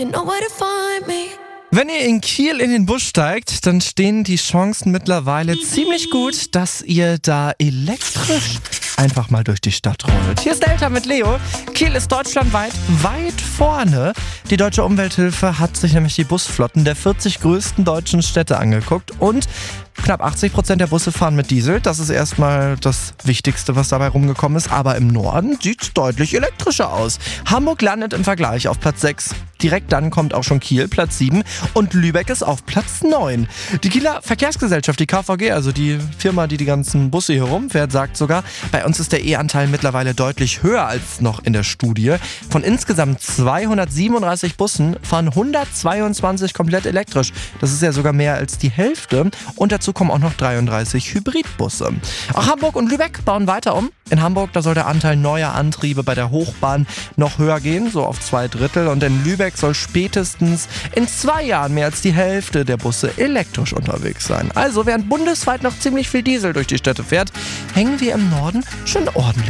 You know where to find me. Wenn ihr in Kiel in den Bus steigt, dann stehen die Chancen mittlerweile ziemlich gut, dass ihr da elektrisch einfach mal durch die Stadt rollt. Hier ist Delta mit Leo. Kiel ist deutschlandweit weit vorne. Die Deutsche Umwelthilfe hat sich nämlich die Busflotten der 40 größten deutschen Städte angeguckt und knapp 80% der Busse fahren mit Diesel. Das ist erstmal das Wichtigste, was dabei rumgekommen ist. Aber im Norden sieht es deutlich elektrischer aus. Hamburg landet im Vergleich auf Platz 6. Direkt dann kommt auch schon Kiel, Platz 7. Und Lübeck ist auf Platz 9. Die Kieler Verkehrsgesellschaft, die KVG, also die Firma, die ganzen Busse hier rumfährt, sagt sogar, bei uns ist der E-Anteil mittlerweile deutlich höher als noch in der Studie. Von insgesamt 237 Bussen fahren 122 komplett elektrisch. Das ist ja sogar mehr als die Hälfte. Und dazu kommen auch noch 33 Hybridbusse. Auch Hamburg und Lübeck bauen weiter um. In Hamburg, da soll der Anteil neuer Antriebe bei der Hochbahn noch höher gehen, so auf 2/3. Und in Lübeck soll spätestens in 2 Jahren mehr als die Hälfte der Busse elektrisch unterwegs sein. Also während bundesweit noch ziemlich viel Diesel durch die Städte fährt, hängen wir im Norden schon ordentlich